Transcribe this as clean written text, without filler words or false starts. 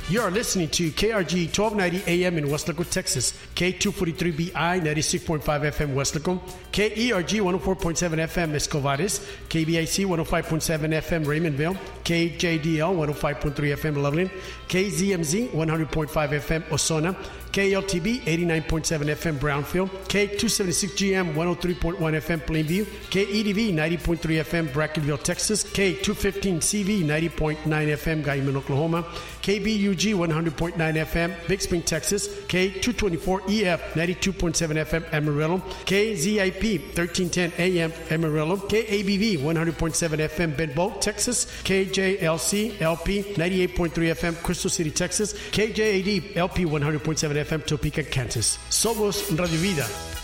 You are listening to KRG 1290 AM in West Laco, Texas, K243BI 96.5 FM West Laco, KERG 104.7 FM Escovares, KBIC 105.7 FM Raymondville, KJDL 105.3 FM Loveland, KZMZ 100.5 FM Osona, KLTB 89.7 FM Brownfield, K276GM 103.1 FM Plainview, KEDV 90.3 FM Brackenville, Texas, K215CV 90.9 FM Guyman, Oklahoma, KBUG 100.9 FM Big Spring, Texas, K224EF 92.7 FM Amarillo, KZIP 1310 AM Amarillo, KABV 100.7 FM Benbow, Texas, KJLC LP 98.3 FM Crystal City, Texas, KJAD LP 100.7 FM Topeka, Kansas. Somos Radio Vida.